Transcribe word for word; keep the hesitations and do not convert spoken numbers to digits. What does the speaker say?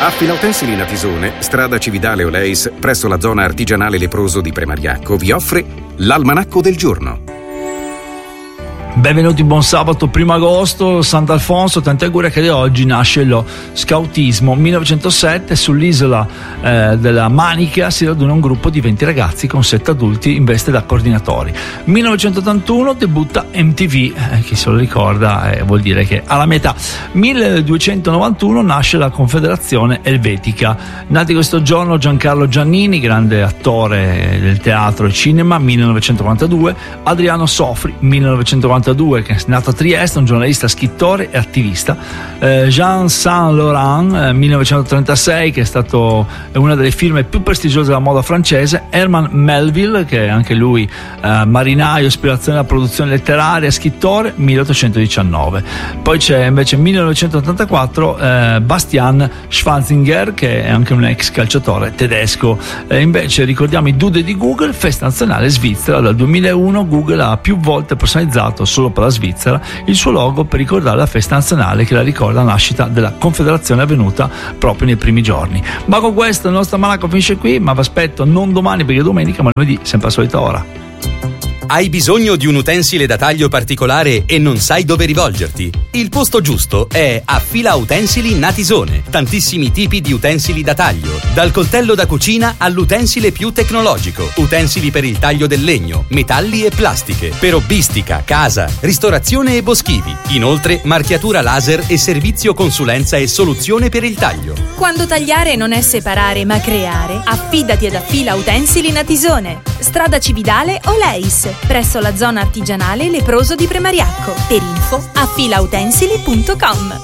Affila Utensili Natisone, strada Cividale Oleis, presso la zona artigianale Leproso di Premariacco, vi offre l'Almanacco del Giorno. Benvenuti, buon sabato primo agosto, Sant'Alfonso, tanti auguri, che da oggi nasce lo scautismo. millenovecentosette sull'isola eh, della Manica si raduna un gruppo di venti ragazzi con sette adulti in veste da coordinatori. millenovecentottantuno debutta M T V, eh, chi se lo ricorda eh, vuol dire che alla metà. milleduecentonovantuno nasce la Confederazione Elvetica. Nati questo giorno Giancarlo Giannini, grande attore del teatro e cinema, millenovecentoquarantadue, Adriano Sofri, millenovecentoquarantadue, che è nato a Trieste, un giornalista, scrittore e attivista. eh, Jean Saint Laurent, eh, millenovecentotrentasei, che è stato è una delle firme più prestigiose della moda francese. Herman Melville, che è anche lui eh, marinaio, ispirazione alla produzione letteraria, scrittore, milleottocentodiciannove. Poi c'è invece millenovecentottantaquattro eh, Bastian Schwarzenegger, che è anche un ex calciatore tedesco. Eh, invece ricordiamo i Dude di Google, festa nazionale svizzera. Dal duemilauno Google ha più volte personalizzato solo per la Svizzera il suo logo per ricordare la festa nazionale che la ricorda la nascita della Confederazione avvenuta proprio nei primi giorni. Ma con questo il nostro Almanacco finisce qui, ma vi aspetto non domani perché è domenica, ma lunedì sempre a solita ora. Hai bisogno di un utensile da taglio particolare e non sai dove rivolgerti? Il posto giusto è Affila Utensili Natisone. Tantissimi tipi di utensili da taglio, dal coltello da cucina all'utensile più tecnologico, utensili per il taglio del legno, metalli e plastiche, per hobbistica, casa, ristorazione e boschivi. Inoltre marchiatura laser e servizio consulenza e soluzione per il taglio. Quando tagliare non è separare ma creare, affidati ad Affila Utensili Natisone. Strada Cividale Oleis, presso la zona artigianale Leproso di Premariacco. Per info affila utensili punto com.